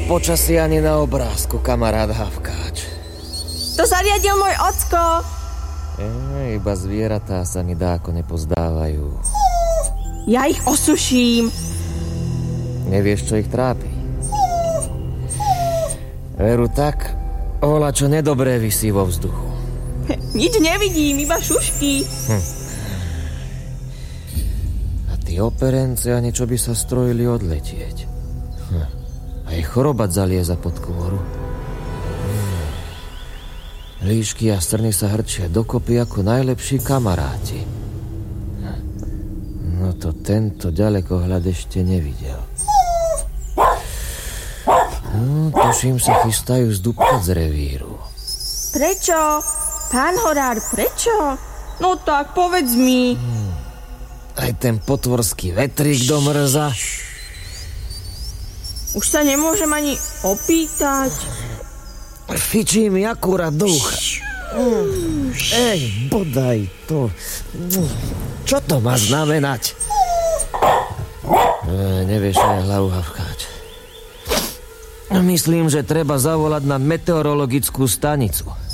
počasí ani na obrázku, kamarát Havkáč. To zariadil môj ocko. Iba zvieratá sa mi dáko nepozdávajú. Ja ich osuším. Nevieš, čo ich trápi? Veru tak, ola čo nedobré visí vo vzduchu. Nič nevidím, iba šušky. A tí operence ani čo by sa strojili odletieť. Aj chorobac zalieza pod kôru. Líšky a strny sa hrčia dokopy ako najlepší kamaráti. No to tento ďalekohľad ešte nevidel. No, tuším sa chystajú zdúpať z revíru. Prečo? Pán horár, prečo? No tak, povedz mi. Aj ten potvorský vetrík do mrza. Už sa nemôžem ani opýtať. Fičí mi akurát duch. Ej, bodaj to. Čo to má znamenať? Nevieš aj hlavu, Havkáč. Myslím, že treba zavolať na meteorologickú stanicu.